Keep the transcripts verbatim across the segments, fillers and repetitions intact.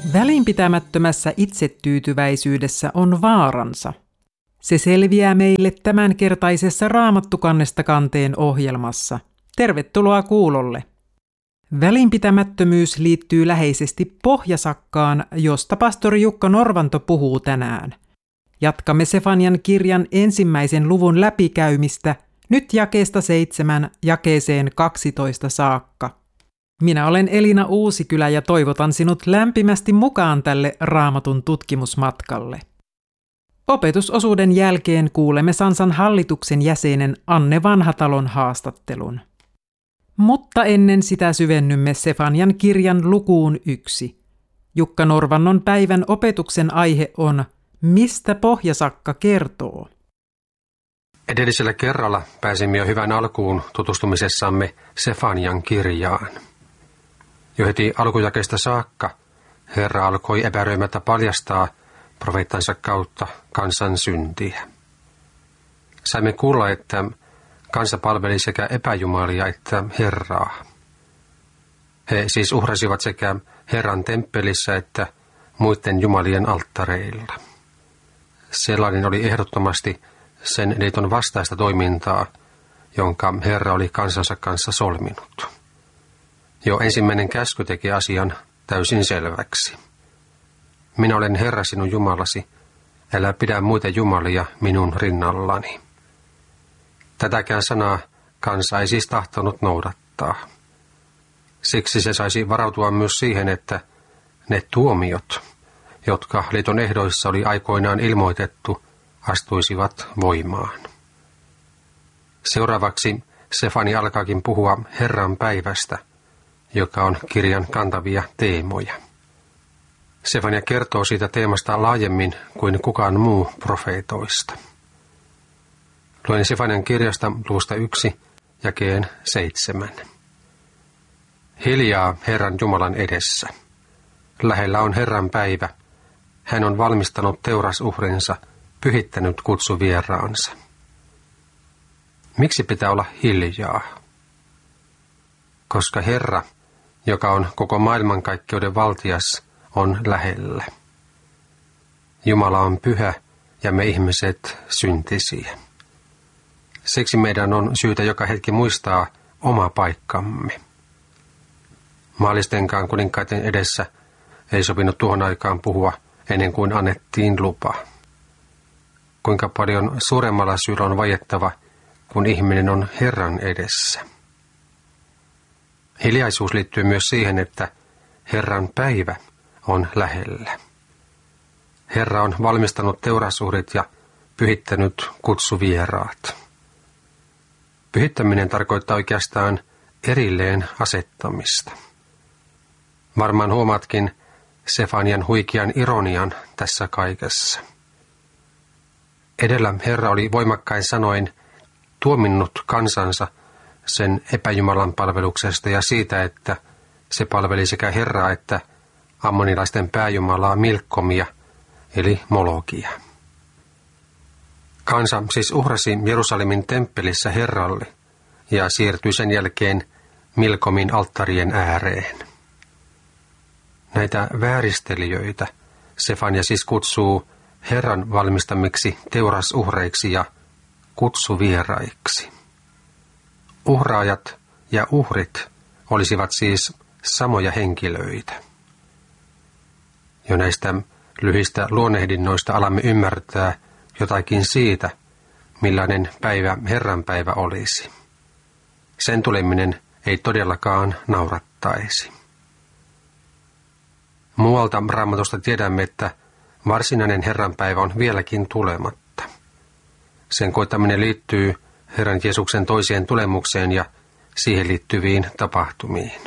Välinpitämättömässä itsetyytyväisyydessä on vaaransa. Se selviää meille tämänkertaisessa Raamattukannesta kanteen ohjelmassa. Tervetuloa kuulolle! Välinpitämättömyys liittyy läheisesti pohjasakkaan, josta pastori Jukka Norvanto puhuu tänään. Jatkamme Sefanian kirjan ensimmäisen luvun läpikäymistä nyt jakeesta seitsemän jakeeseen kaksitoista saakka. Minä olen Elina Uusikylä ja toivotan sinut lämpimästi mukaan tälle Raamatun tutkimusmatkalle. Opetusosuuden jälkeen kuulemme Sansan hallituksen jäsenen Anne Vanhatalon haastattelun. Mutta ennen sitä syvennymme Sefanian kirjan lukuun yksi. Jukka Norvannon päivän opetuksen aihe on Mistä pohjasakka kertoo? Edellisellä kerralla pääsimme jo hyvän alkuun tutustumisessamme Sefanian kirjaan. Jo heti alkujakeesta saakka Herra alkoi epäröimättä paljastaa profeettansa kautta kansan syntiä. Saimme kuulla, että kansa palveli sekä epäjumalia että Herraa. He siis uhrasivat sekä Herran temppelissä että muiden jumalien alttareilla. Sellainen oli ehdottomasti sen liiton vastaista toimintaa, jonka Herra oli kansansa kanssa solminut. Jo ensimmäinen käsky teki asian täysin selväksi. Minä olen Herra sinun Jumalasi, älä pidä muita jumalia minun rinnallani. Tätäkään sanaa kansa ei siis tahtonut noudattaa. Siksi se saisi varautua myös siihen, että ne tuomiot, jotka liiton ehdoissa oli aikoinaan ilmoitettu, astuisivat voimaan. Seuraavaksi Sefani alkaakin puhua Herran päivästä, joka on kirjan kantavia teemoja. Sefania kertoo siitä teemasta laajemmin kuin kukaan muu profeetoista. Luen Sefanian kirjasta luvusta yksi, jakeen seitsemän. Hiljaa Herran Jumalan edessä. Lähellä on Herran päivä. Hän on valmistanut teurasuhrinsa, pyhittänyt kutsuvieraansa. Miksi pitää olla hiljaa? Koska Herra, joka on koko maailmankaikkeuden valtias, on lähellä. Jumala on pyhä ja me ihmiset syntisiä. Siksi meidän on syytä joka hetki muistaa oma paikkamme. Maallistenkaan kuninkaiden edessä ei sopinut tuohon aikaan puhua ennen kuin annettiin lupa. Kuinka paljon suuremmalla syyllä on vaiettava, kun ihminen on Herran edessä. Hiljaisuus liittyy myös siihen, että Herran päivä on lähellä. Herra on valmistanut teurasuhrit ja pyhittänyt kutsuvieraat. Pyhittäminen tarkoittaa oikeastaan erilleen asettamista. Varmaan huomaatkin Sefanian huikean ironian tässä kaikessa. Edellä Herra oli voimakkain sanoin tuominnut kansansa sen epäjumalan palveluksesta ja siitä, että se palveli sekä Herraa että ammonilaisten pääjumalaa Milkkomia, eli Molokia. Kansa siis uhrasi Jerusalemin temppelissä Herralle ja siirtyi sen jälkeen Milkomin alttarien ääreen. Näitä vääristelijöitä Sefania siis kutsuu Herran valmistamiksi teurasuhreiksi ja kutsuvieraiksi. Uhraajat ja uhrit olisivat siis samoja henkilöitä. Jo näistä lyhyistä luonnehdinnoista alamme ymmärtää jotakin siitä, millainen päivä Herran päivä olisi. Sen tuleminen ei todellakaan naurattaisi. Muualta Raamatusta tiedämme, että varsinainen Herran päivä on vieläkin tulematta. Sen koittaminen liittyy Herran Jeesuksen toiseen tulemukseen ja siihen liittyviin tapahtumiin.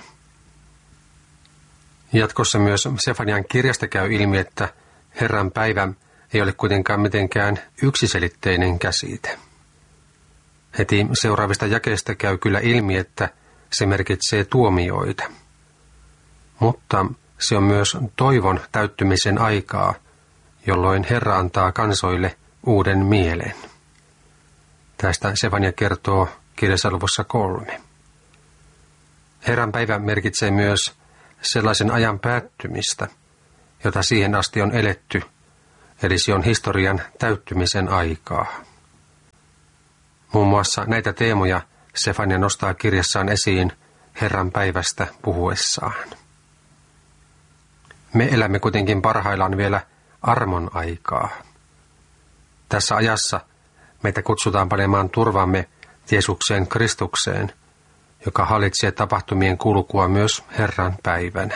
Jatkossa myös Sefanian kirjasta käy ilmi, että Herran päivä ei ole kuitenkaan mitenkään yksiselitteinen käsite. Heti seuraavista jakeista käy kyllä ilmi, että se merkitsee tuomioita. Mutta se on myös toivon täyttymisen aikaa, jolloin Herra antaa kansoille uuden mielen. Tästä Sefania kertoo kirjassa luvussa kolme. Herran päivä merkitsee myös sellaisen ajan päättymistä, jota siihen asti on eletty, eli se on historian täyttymisen aikaa. Muun muassa näitä teemoja Sefania nostaa kirjassaan esiin Herran päivästä puhuessaan. Me elämme kuitenkin parhaillaan vielä armon aikaa. Tässä ajassa meitä kutsutaan panemaan turvamme Jeesukseen Kristukseen, joka hallitsee tapahtumien kulkua myös Herran päivänä.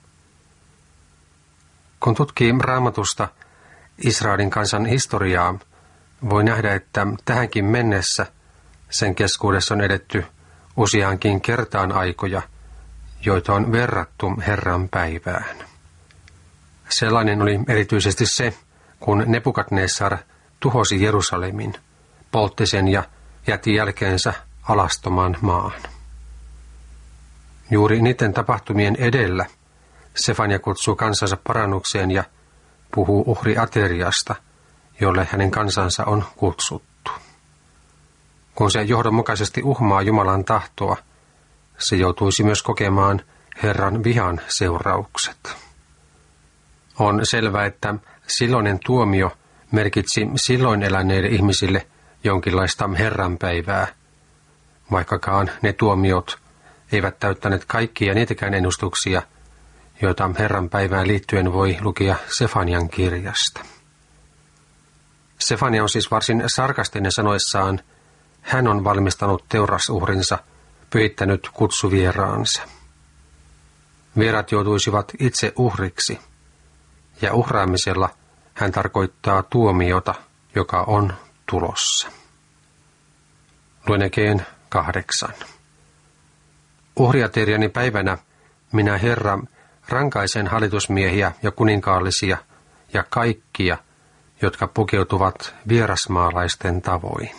Kun tutkii Raamatusta Israelin kansan historiaa, voi nähdä, että tähänkin mennessä sen keskuudessa on edetty useaankin kertaan aikoja, joita on verrattu Herran päivään. Sellainen oli erityisesti se, kun Nebukadnessar tuhosi Jerusalemin, poltti sen ja jätti jälkeensä alastoman maan. Juuri niiden tapahtumien edellä Sefania kutsuu kansansa parannukseen ja puhuu uhriateriasta, jolle hänen kansansa on kutsuttu. Kun se johdonmukaisesti uhmaa Jumalan tahtoa, se joutuisi myös kokemaan Herran vihan seuraukset. On selvää, että silloinen tuomio merkitsi silloin eläneille ihmisille jonkinlaista Herranpäivää, vaikkakaan ne tuomiot eivät täyttäneet kaikkia niitäkään ennustuksia, joita Herranpäivään liittyen voi lukea Sefanian kirjasta. Sefania on siis varsin sarkastinen sanoessaan, hän on valmistanut teurasuhrinsa, pyhittänyt kutsuvieraansa. Vierat joutuisivat itse uhriksi, ja uhraamisella hän tarkoittaa tuomiota, joka on tulossa. Luen Ekeen kahdeksan. Uhriateriani päivänä minä, Herra, rankaisen hallitusmiehiä ja kuninkaallisia ja kaikkia, jotka pukeutuvat vierasmaalaisten tavoin.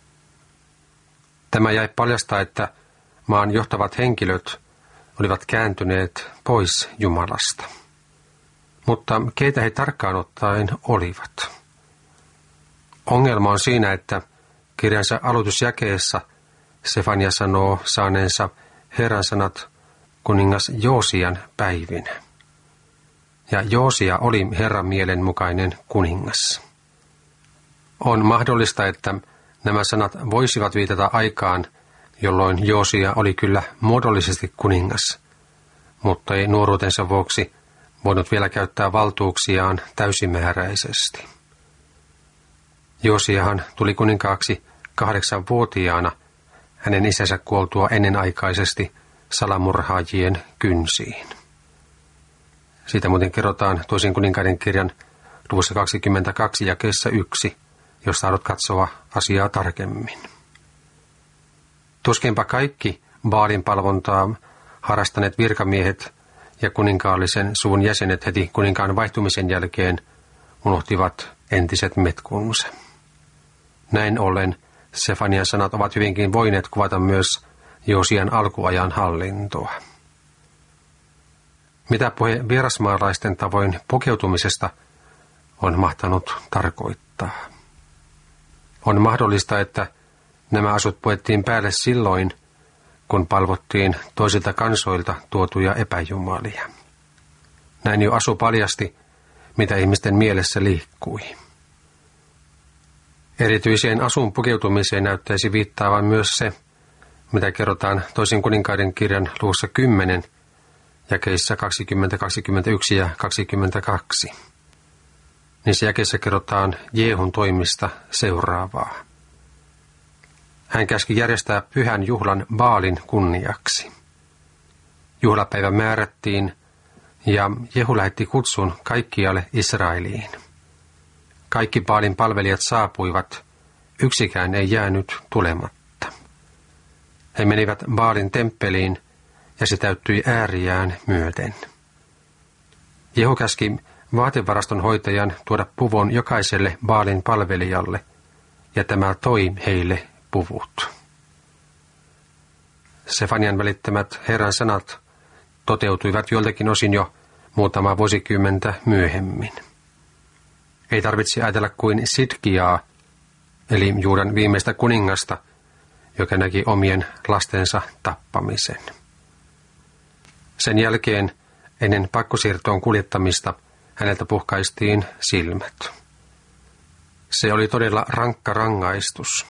Tämä jäi paljastaa, että maan johtavat henkilöt olivat kääntyneet pois Jumalasta. Mutta keitä he tarkkaan ottaen olivat? Ongelma on siinä, että kirjansa aloitusjakeessa Sefania sanoo saaneensa Herran sanat kuningas Joosian päivinä. Ja Joosia oli Herran mielen mukainen kuningas. On mahdollista, että nämä sanat voisivat viitata aikaan, jolloin Joosia oli kyllä muodollisesti kuningas, mutta ei nuoruutensa vuoksi voinut vielä käyttää valtuuksiaan täysimääräisesti. Joosiahan tuli kuninkaaksi kahdeksanvuotiaana hänen isänsä kuoltua ennenaikaisesti salamurhaajien kynsiin. Siitä muuten kerrotaan toisen kuninkaiden kirjan luvussa kaksikymmentäkaksi jakeessa yksi, jos tahdot katsoa asiaa tarkemmin. Tuskinpa kaikki Baalin palvontaa harrastaneet virkamiehet ja kuninkaallisen suvun jäsenet heti kuninkaan vaihtumisen jälkeen unohtivat entiset metkunsa. Näin ollen Sefanian sanat ovat hyvinkin voineet kuvata myös Joosian alkuajan hallintoa. Mitä puhe vierasmaalaisten tavoin pukeutumisesta on mahtanut tarkoittaa? On mahdollista, että nämä asut puettiin päälle silloin, kun palvottiin toisilta kansoilta tuotuja epäjumalia. Näin jo asu paljasti, mitä ihmisten mielessä liikkui. Erityiseen asun pukeutumiseen näyttäisi viittaavan myös se, mitä kerrotaan toisen kuninkaiden kirjan luvussa kymmenen, jakeissa kaksikymmentä, kaksikymmentäyksi ja kaksikymmentäkaksi. Niissä jakeissa kerrotaan Jeehun toimista seuraavaa. Hän käski järjestää pyhän juhlan Baalin kunniaksi. Juhlapäivä määrättiin ja Jehu lähetti kutsun kaikkialle Israeliin. Kaikki Baalin palvelijat saapuivat, yksikään ei jäänyt tulematta. He menivät Baalin temppeliin ja se täyttyi ääriään myöten. Jehu käski vaatevaraston hoitajan tuoda puvun jokaiselle Baalin palvelijalle, ja tämä toi heille puvut. Sefanian välittämät Herran sanat toteutuivat joiltakin osin jo muutama vuosikymmentä myöhemmin. Ei tarvitse ajatella kuin Sidkiaa, eli Juudan viimeistä kuningasta, joka näki omien lastensa tappamisen. Sen jälkeen, ennen pakkosiirtoon kuljettamista, häneltä puhkaistiin silmät. Se oli todella rankka rangaistus.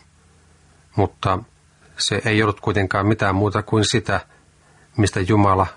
Mutta se ei ollut kuitenkaan mitään muuta kuin sitä, mistä Jumala